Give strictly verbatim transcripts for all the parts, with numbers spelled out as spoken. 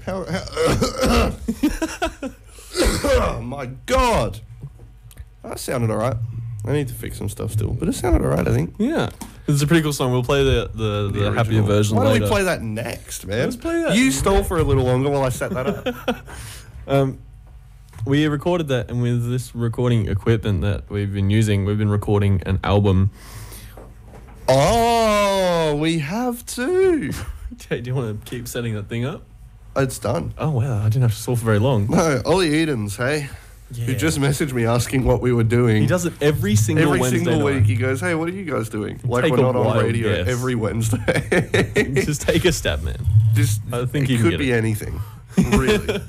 How, how oh, my God. That sounded all right. I need to fix some stuff still, but it sounded all right, I think. Yeah. It's a pretty cool song. We'll play the, the, the, the happier version Why later. don't we play that next, man? Let's play that. You stole for a little longer while I set that up. um, we recorded that, and with this recording equipment that we've been using, we've been recording an album. Oh, we have too. Do you want to keep setting that thing up? It's done. Oh, wow. I didn't have to stall for very long. No, Ollie Edens, hey? Yeah. Who just messaged me asking what we were doing. He does it every single every Wednesday single night. week. He goes, "Hey, what are you guys doing?" Like Take we're a not on wild radio guess. every Wednesday. Just take a stab, man. Just, I think it you can could get be it. anything, really.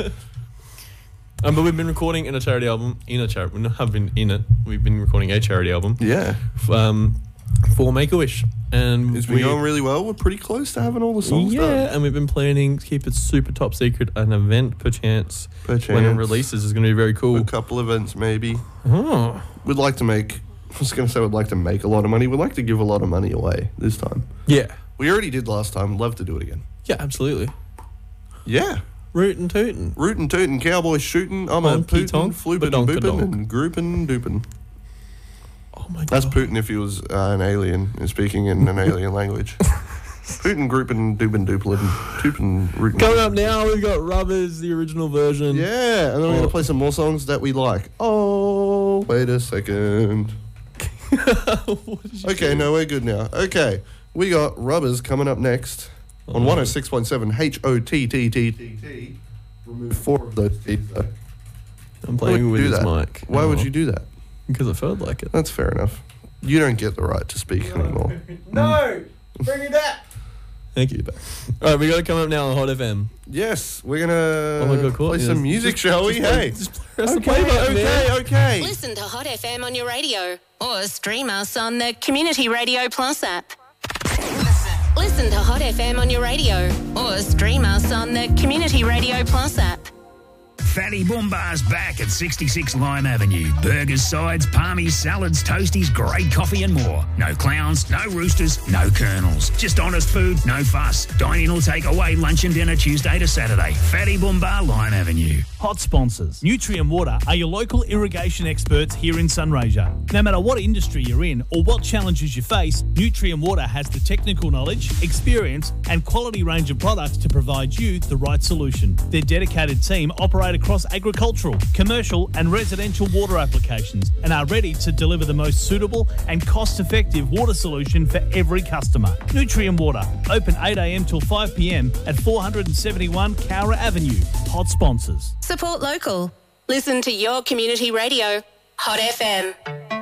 Um, but we've been recording in a charity album, in a charity, we have been in it, we've been recording a charity album. Yeah. Um, for Make-A-Wish. And It's been we, going really well. We're pretty close to having all the songs yeah, done. and we've been planning to keep it super top secret. An event, perchance, Perchance. when it releases, is going to be very cool. A couple events, maybe. Oh. We'd like to make, I was going to say we'd like to make a lot of money. We'd like to give a lot of money away this time. Yeah. We already did last time. Love to do it again. Yeah, absolutely. Yeah. Rootin' tootin'. Rootin' tootin', cowboys shooting. I'm a Honky pootin', tonk, floopin' badonka boopin', donk. and groupin' doopin'. Oh my god. That's Putin if he was uh, an alien and speaking in an alien language. Putin, groupin', doopin', dooplin', toopin', rootin'. Coming up now, we've got Rubbers, the original version. Yeah, and then we're going Oh. to play some more songs that we like. Oh, wait a second. What did you Okay, do? no, we're good now. Okay, we got Rubbers coming up next on one oh six point seven H O T T T T T. Remove four of those T's, though. I'm Why would playing you with do his that? mic. Why would Oh. you do that? Because I felt like it. That's fair enough. You don't get the right to speak anymore. No! Bring me back! Thank you. All right, we got to come up now on Hot F M. Yes, we're going to Oh my God, cool. play Yeah, some music, just- shall we? just play- Hey. just press the Okay, play button, okay, man. okay. Listen to Hot F M on your radio or stream us on the Community Radio Plus app. Listen to Hot F M on your radio or stream us on the Community Radio Plus app. Fatty Boombar's back at sixty-six Lime Avenue. Burgers, sides, palmies, salads, toasties, great coffee and more. No clowns, no roosters, no colonels. Just honest food, no fuss. Dine in or take away lunch and dinner Tuesday to Saturday. Fatty Boombar, Lime Avenue. Hot sponsors. Nutrien Water are your local irrigation experts here in Sunraysia. No matter what industry you're in or what challenges you face, Nutrien Water has the technical knowledge, experience and quality range of products to provide you the right solution. Their dedicated team operate across agricultural, commercial and residential water applications and are ready to deliver the most suitable and cost-effective water solution for every customer. Nutrien Water, open eight a m till five p m at four seventy-one Cowra Avenue. Hot sponsors. Support local. Listen to your community radio. Hot F M.